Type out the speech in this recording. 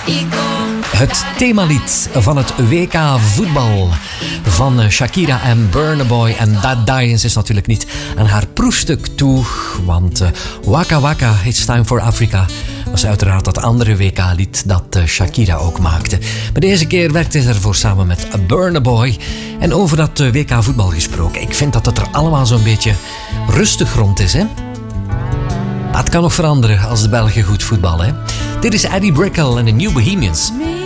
Het themalied van het WK voetbal van Shakira en Burna Boy. En That Dance is natuurlijk niet aan haar proefstuk toe. Want Waka Waka, It's Time for Africa was uiteraard dat andere WK-lied dat Shakira ook maakte. Maar deze keer werkte ze ervoor samen met Burna Boy. En over dat WK voetbal gesproken. Ik vind dat het er allemaal zo'n beetje rustig rond is, hè? Dat kan nog veranderen als de Belgen goed voetballen, hè? Dit is Eddie Brickell en de New Bohemians.